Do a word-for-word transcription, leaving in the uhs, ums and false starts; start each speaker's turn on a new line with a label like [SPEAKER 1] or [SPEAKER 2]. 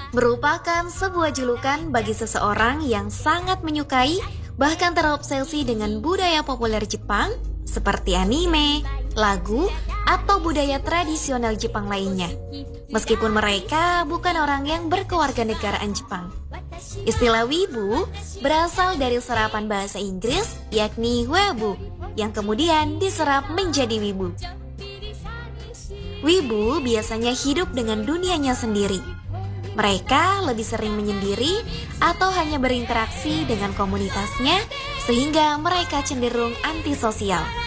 [SPEAKER 1] merupakan sebuah julukan bagi seseorang yang sangat menyukai bahkan terobsesi dengan budaya populer Jepang seperti anime, lagu, atau budaya tradisional Jepang lainnya. Meskipun mereka bukan orang yang berkewarganegaraan Jepang. Istilah wibu berasal dari serapan bahasa Inggris yakni webu yang kemudian diserap menjadi wibu. Wibu biasanya hidup dengan dunianya sendiri. Mereka lebih sering menyendiri atau hanya berinteraksi dengan komunitasnya sehingga mereka cenderung antisosial.